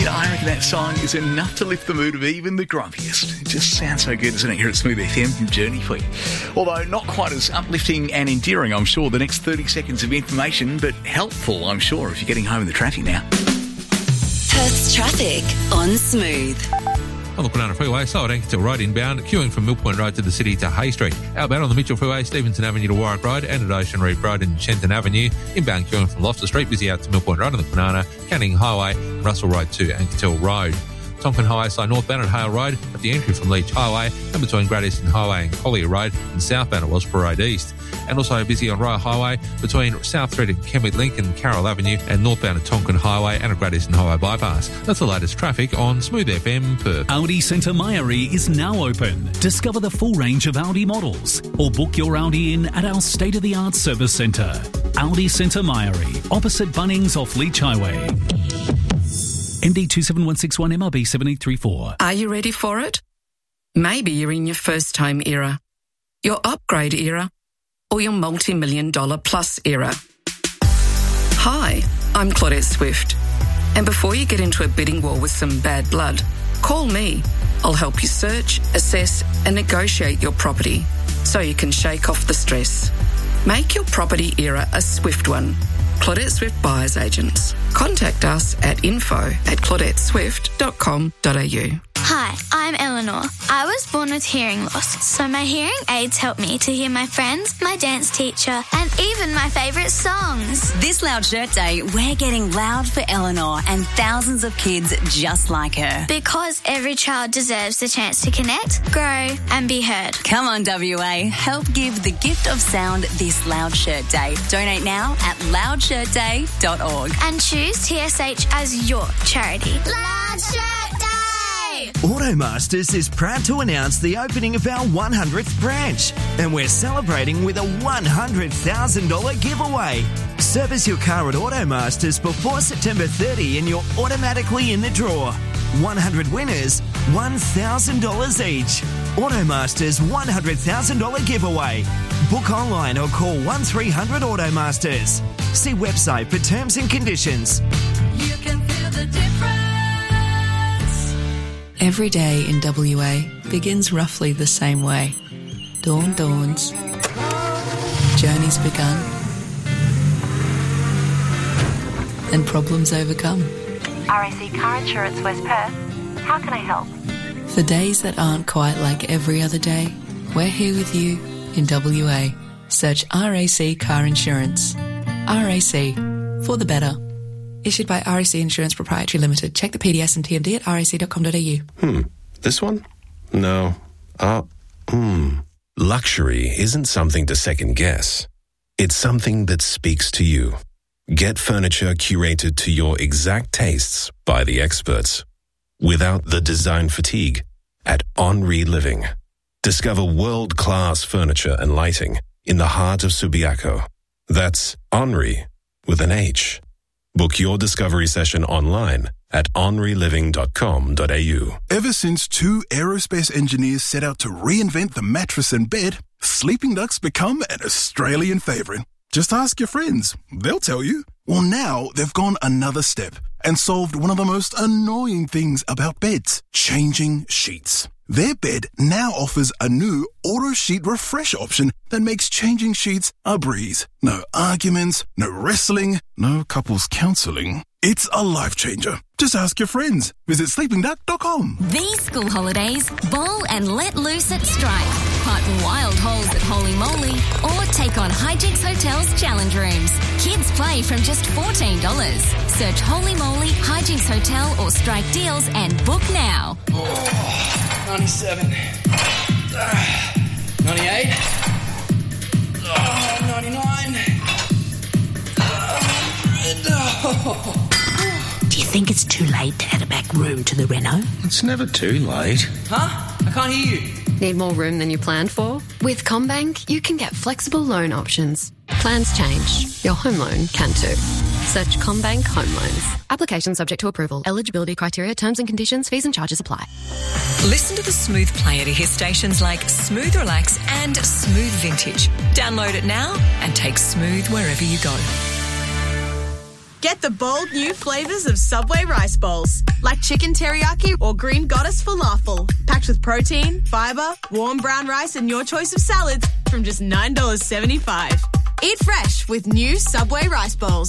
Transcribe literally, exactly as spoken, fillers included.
You know, I reckon that song is enough to lift the mood of even the grumpiest. It just sounds so good, doesn't it, here at Smooth F M from Journey for you. Although not quite as uplifting and endearing, I'm sure, the next thirty seconds of information, but helpful, I'm sure, if you're getting home in the traffic now. Perth's traffic on Smooth. On the Kwinana Freeway, slow at Anketil Road inbound, queuing from Mill Point Road to the city to Hay Street. Outbound on the Mitchell Freeway, Stevenson Avenue to Warwick Road, and at Ocean Reef Road and Shenton Avenue. Inbound queuing from Loftus Street, busy out to Mill Point Road on the Kwinana, Canning Highway, Russell Road to Anketil Road. Tonkin Highway side northbound at Hale Road, at the entry from Leach Highway, and between Great Eastern Highway and Collier Road, and southbound at Wellsborough Road East. And also busy on Royal Highway between South Street and Kenwick Link and Carroll Avenue, and northbound at Tonkin Highway and at Great Eastern Highway bypass. That's the latest traffic on Smooth F M Perth. Audi Centre Mairie is now open. Discover the full range of Audi models, or book your Audi in at our state-of-the-art service centre. Audi Centre Mairie, opposite Bunnings off Leach Highway. M D two seven one six one M R B seven eight three four. Are you ready for it? Maybe you're in your first home era, your upgrade era, or your multi-million dollar plus era. Hi, I'm Claudette Swift. And before you get into a bidding war with some bad blood, call me. I'll help you search, assess and negotiate your property so you can shake off the stress. Make your property era a swift one. Claudette Swift Buyers Agents. Contact us at info at claudette swift dot com dot a u. Hi, I'm Eleanor. I was born with hearing loss, so my hearing aids help me to hear my friends, my dance teacher, and even my favourite songs. This Loud Shirt Day, we're getting loud for Eleanor and thousands of kids just like her. Because every child deserves the chance to connect, grow, and be heard. Come on, W A. Help give the gift of sound this Loud Shirt Day. Donate now at loud shirt day dot org. And choose T S H as your charity. Loud Shirt Day! Automasters is proud to announce the opening of our one hundredth branch, and we're celebrating with a one hundred thousand dollars giveaway. Service your car at Automasters before September thirtieth and you're automatically in the draw. one hundred winners, one thousand dollars each. Automasters one hundred thousand dollars giveaway. Book online or call one three hundred Automasters. See website for terms and conditions. You can feel the difference. Every day in W A begins roughly the same way. Dawn dawns. Journey's begun. And problems overcome. R A C Car Insurance West Perth. How can I help? For days that aren't quite like every other day, we're here with you in W A. Search R A C Car Insurance. R A C. For the better. Issued by R A C Insurance Proprietary Limited. Check the P D S and T M D at r a c dot com dot a u. Hmm. This one? No. Uh, hmm. Luxury isn't something to second guess. It's something that speaks to you. Get furniture curated to your exact tastes by the experts. Without the design fatigue at Henri Living. Discover world-class furniture and lighting in the heart of Subiaco. That's Henri with an H. Book your discovery session online at henri living dot com dot a u. Ever since two aerospace engineers set out to reinvent the mattress and bed, Sleeping Duck's become an Australian favourite. Just ask your friends. They'll tell you. Well, now they've gone another step and solved one of the most annoying things about beds, changing sheets. Their bed now offers a new auto sheet refresh option that makes changing sheets a breeze. No arguments, no wrestling, no couples counselling. It's a life changer. Just ask your friends. Visit sleeping duck dot com. These school holidays, bowl and let loose at Strike. Park wild holes at Holy Moly or take on Hijinks Hotel's challenge rooms. Kids play from just fourteen dollars. Search Holy Moly, Hijinks Hotel or Strike deals and book now. Oh, ninety-seven. Uh, ninety-eight. Oh, ninety-nine. Uh, Do you think it's too late to add a back room to the reno? It's never too late. Huh? I can't hear you. Need more room than you planned for? With CommBank, you can get flexible loan options. Plans change. Your home loan can too. Search CommBank Home Loans. Application subject to approval. Eligibility criteria, terms and conditions, fees and charges apply. Listen to the Smooth Player to hear stations like Smooth Relax and Smooth Vintage. Download it now and take Smooth wherever you go. Get the bold new flavours of Subway rice bowls, like chicken teriyaki or green goddess falafel, packed with protein, fibre, warm brown rice and your choice of salads from just nine dollars seventy-five. Eat fresh with new Subway rice bowls.